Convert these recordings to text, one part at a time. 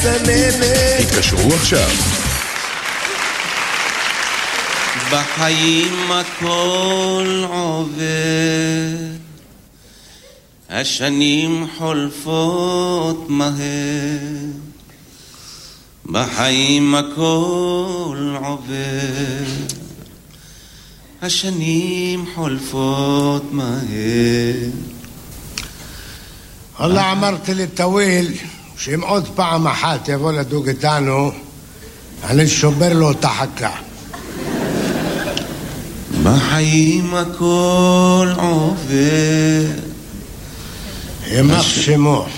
מסננת. התקשרו עכשיו. בחיים הכל עובר, השנים חולפות מהר, בחיים הכל עובר, השנים חולפות מהר. والله אמרתי לטוויל שאם עוד פעם אחת יבוא לדוג איתנו אני שובר לו את החכה. בחיים הכל עובר, ימח שמו,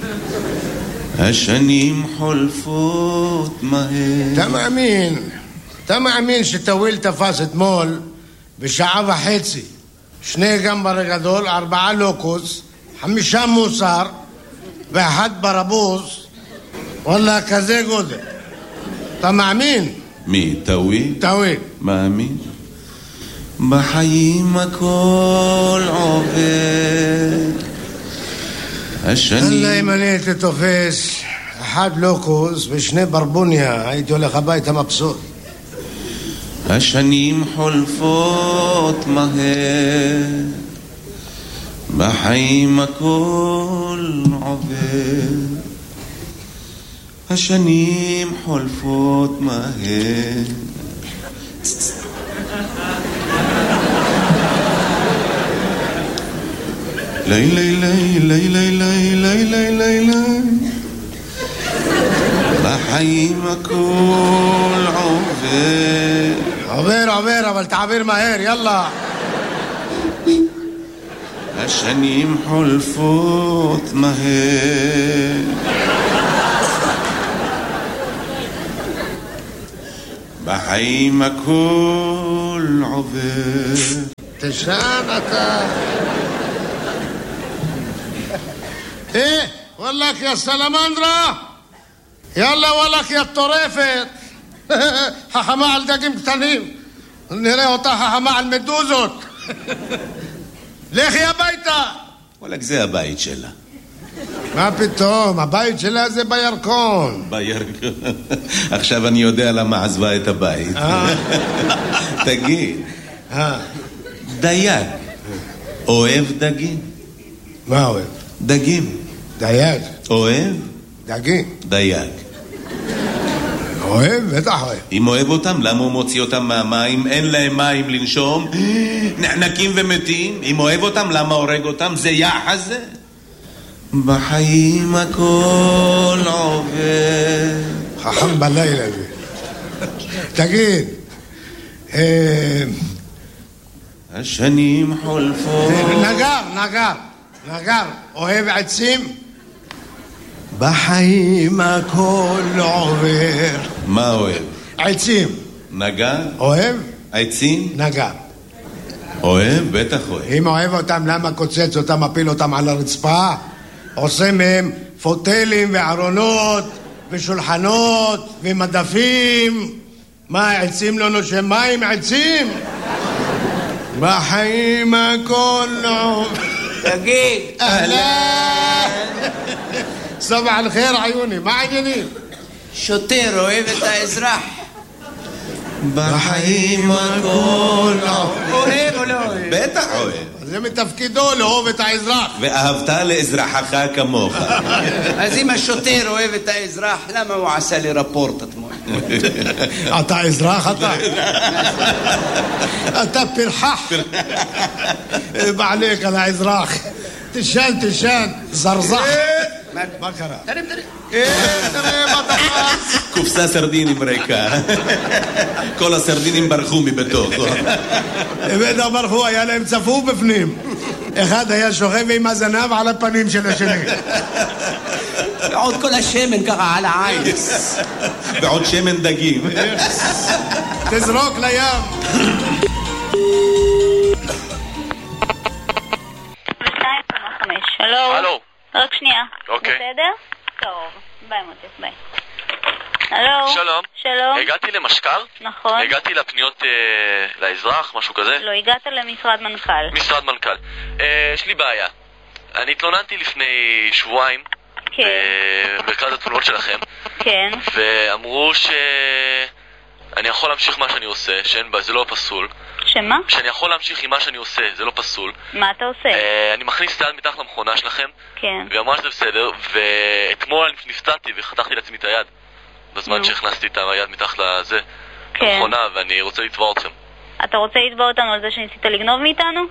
השנים חולפות מהר. אתה מאמין שטוויל תפס אתמול בשעה וחצי 2 גמבר גדול, 4 לוקוס, 5 מוסר ו1 ברבוז? וואלה, כזה גודל. אתה מאמין? מי? טוויל? טוויל. מאמין? בחיים הכל עובר, השנים... אללה, אם אני הייתי תופס 1 לוקוס ו2 ברבוניה הייתי הולך הביתה מבסוט. השנים חולפות מהר, בחיים הכל עובר, השנים חולפות מהר. לילי לילי לילי לילי לילי, בחיים הכל עובר. עובר, אבל תעביר מהר, יאללה. השנים חולפות מהר, בחיים הכל עובר. תשען אתה. וואלך יא סלמנדרה, יאללה וואלך יא טורפת. חכמה על דגים קטנים, נראה אותה חכמה על מדוזות. לכי הביתה. וואלק, זה הבית שלה. מה פתאום, הבית שלה זה בירקון. בירקון. עכשיו אני יודע למה עזבה את הבית. תגיד, דייג אוהב דגים? מה אוהב? דגים. דייג? אוהב? דגים. דייג. אוהב? בטח אוהב. אם אוהב אותם, למה הוא מוציא אותם מהמים? אין להם מים לנשום, נחנקים ומתים. אם אוהב אותם, למה הורג אותם? זה יחס זה. בחיים הכל עובר. חכם בלילה זה. תגיד, השנים חולפות. נגר, אוהב עצים? בחיים הכל עובר. מה אוהב? עצים. נגר? אוהב? עצים? נגר. אוהב? בטח אוהב. אם אוהב אותם, למה קוצץ אותם, מפיל אותם על הרצפה? עושה מהם פוטלים וארונות ושולחנות ומדפים. מה, עצים לא נושם מים? עצים? בחיים הכל עובר. תגיד, אהלן. סבח על חיר עיוני, מה העניינים? שוטר אוהב את האזרח. בחיים הכל אוהב או לא אוהב? בטח אוהב. זה מתפקידו לאהוב את האזרח. ואהבת לאזרחך כמוך. אז אם השוטר אוהב את האזרח, למה הוא עשה לי רפורט אתמול? אתה אזרח אתה? אתה פרחח. בעליך על האזרח. תשן, זרזח. מה קרה? תראה. תראה מה תפס. קופסה סרדינים ריקה. כל הסרדינים ברחו מבתוכו. בטח ברחו, היה להם צפוף בפנים. אחד היה שוכב עם הזנב על הפנים של השני. ועוד כל השמן ככה על העין. ועוד שמן דגים. תזרוק לים. הלו. רק שנייה. אוקיי. בסדר? טוב. ביי מוטף, ביי. הלו. שלום. הגעתי למשקל? נכון. הגעתי לפניות לאזרח, משהו כזה? לא, הגעת למשרד מנכ"ל. משרד מנכ"ל. יש לי בעיה. אני התלוננתי לפני שבועיים במרכז התלונות שלכם כן. ואמרו שאני יכול להמשיך מה שאני עושה, זה לא פסול. שמה? שאני יכול להמשיך עם מה שאני עושה, זה לא פסול. מה אתה עושה? אני מכניס את היד מתחת למכונה שלכם. כן. והיא אמרה שזה בסדר, ואתמול נפצעתי וחתכתי לעצמי את היד בזמן שהכנסתי את היד מתחת למכונה, ואני רוצה לתבוע אתכם. אתה רוצה לתבוע אותנו על זה שניסית לגנוב מאיתנו?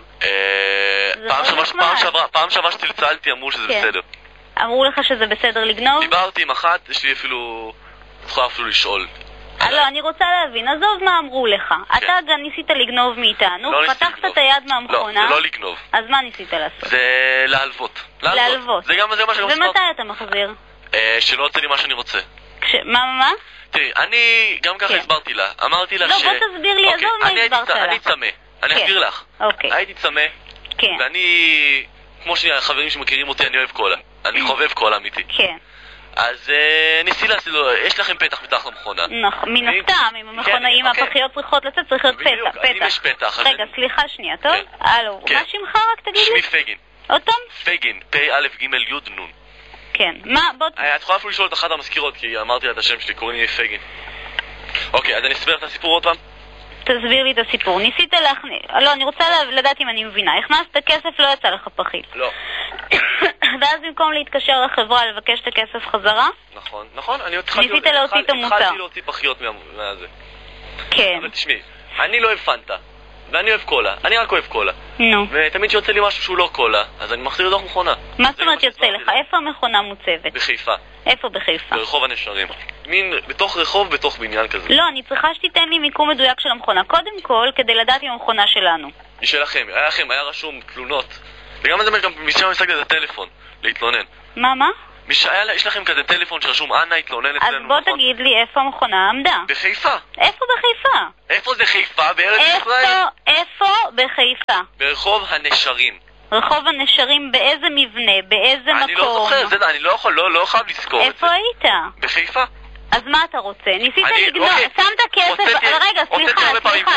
פעם שעברה שצלצלתי אמרו שזה בסדר. אמרו לך שזה בסדר לגנוב? דיברתי עם אחת, יש לי אפילו... יכולה אפילו לשאול. לא, אני רוצה להבין, עזוב מה אמרו לך. אתה גם ניסית לגנוב מאיתנו, פתחת את היד מהמכונה. לא, זה לא לגנוב. אז מה ניסית לעשות? זה להלוות. להלוות. זה גם מה שאני רוצה. ומתי אתה מחזיר? שלא יוצא לי מה שאני רוצה. מה? תראי, אני גם ככה הסברתי לה. אמרתי לה ש... לא, בוא תסביר לי, עזוב מה הסברת לה. אני צמא. אני אסביר לך. הייתי צמא. כן. ואני... כמו שהחברים שמכירים אותי, אני אוהב קולה. אני חובב קולה אמיתי. כן. אז ניסי לעשות, יש לכם פתח מתחת למכונה. נכון, מן הסתם, אם המכונאים הפחיות צריכות לצאת, צריך להיות פתח. בדיוק, אם יש פתח. רגע, סליחה שנייה, טוב? הלו, מה שמך רק תגיד לי? שמי פגין. עוד פעם? פגין, פ-א-ג-י-נ. כן, מה, בוא... את יכולה אפילו לשאול את אחת המזכירות, כי אמרתי לה את השם שלי, קוראים לי פגין. אוקיי, אז אני אסביר את הסיפור עוד פעם? תסביר לי את הסיפור. ניסית להכניס... לא, אני רוצה לדעת אם אני מבינה. הכנסת כסף, לא יצא לך פחית. לא. ואז במקום להתקשר לחברה לבקש את הכסף חזרה? נכון. ניסית להוציא את המוצר. התחלתי להוציא פחיות מהזה. כן. אבל תשמעי, אני לא אוהב פנטה, ואני אוהב קולה. אני רק אוהב קולה. נו. ותמיד שיוצא לי משהו שהוא לא קולה, אז אני מחזיר לתוך מכונה. מה זאת אומרת יוצא לך? איפה המכונה מוצבת? בחיפה. איפה בחיפה? ברחוב הנשרים. בתוך רחוב, בתוך בניין כזה. לא, אני צריכה שתיתן לי מיקום מדויק של המכונה. קודם כל, כדי לדעת אם המכונה שלנו. היא שלכם. היה רשום תלונות. וגם אני אומר, גם משם המשחק את הטלפון, להתלונן. מה? יש לכם כזה טלפון שרשום אנה התלונן אצלנו. אז בוא תגיד לי איפה המכונה עמדה. בחיפה. איפה בחיפה? איפה זה חיפה? בארץ ישראל? איפה בחיפה? ברחוב הנשרים. רחוב הנשרים באיזה מבנה? באיזה מקום? אני לא זוכר, אני לא חייב לזכור את זה. איפה היית? בחיפה. אז מה אתה רוצה? ניסית לגנוב, שמת כסף... רגע, סליחה.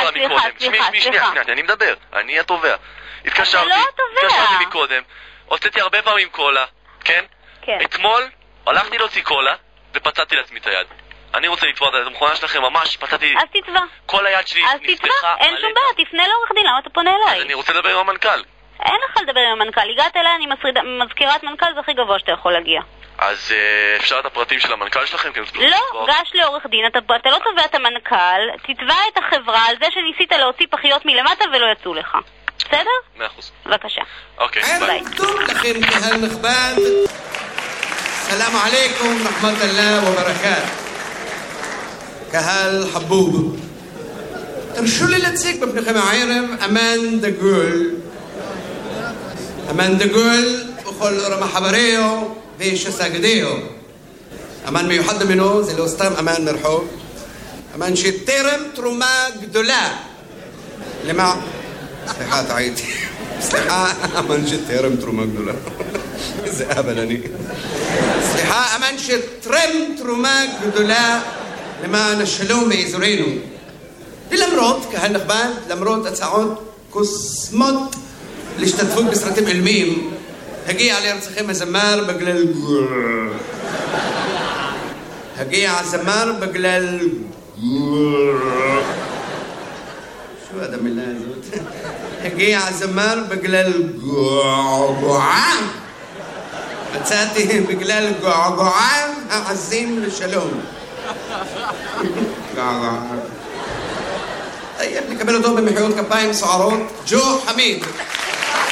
אני מדבר, אני התובע. אתה לא התובע. התקשרתי מקודם, הוצאתי הרבה פעמים קולה, כן? כן. אתמול הלכתי להוציא קולה ופצעתי לעצמי את היד. אני רוצה לתבוע את המכונה שלכם, ממש פצעתי... אז תתבע. כל היד שלי נפתחה... אז תתבע, אין שום בעיה, תפנה לעורך דין, למה אתה פונה אליי? אז אני רוצה לדבר עם המנכ"ל. אין לך לדבר עם המנכ"ל, הגעת אליי, אני מזכירת מנכ"ל, זה הכי גבוה שאתה יכול להגיע. אז אפשר את הפרטים של המנכ"ל שלכם? לא, גש לעורך דין, אתה לא תובע את המנכ"ל, תתבע את החברה על זה שניסית להוציא פחיות מלמטה ולא יצאו לך. בסדר? 100%. בבקשה. אוקיי, ביי. טוב לכם קהל נכבד. סלאם עליכום, רחמת אללה וברכת. קהל חבוב. תרשו לי להציג בפניכם הערב אמן דגול. אמן דגול בכל רמח חבריו ושסגדיו. אמן מיוחד ממנו זה לא סתם אמן מרחוב. אמן שתרם תרומה גדולה. למה? סליחה, טעיתי. סליחה, אמן שתרם תרומה גדולה. איזה אבל אני. סליחה, אמן שתרם תרומה גדולה למען השלום באזורנו. ולמרות, קהל נכבד, למרות הצעות קוסמות להשתתפות בסרטים עילמיים, הגיע לארצכם הזמר בגלל... הגיע הזמר בגלל... شو هذا من هذا؟ הגיע הזמר בגלל געגועה. מצאתי בגלל געגועה העזים לשלום. געגועה. טוב, נקבל אותו במחיאות כפיים סוערות. ג'ו חמיד.